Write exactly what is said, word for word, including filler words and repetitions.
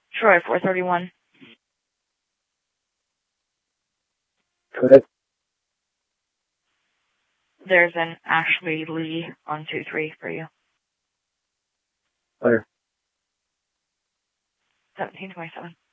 Troy, four thirty-one. Go ahead. There's an Ashley Lee on two three for you. Fire. seventeen twenty-seven.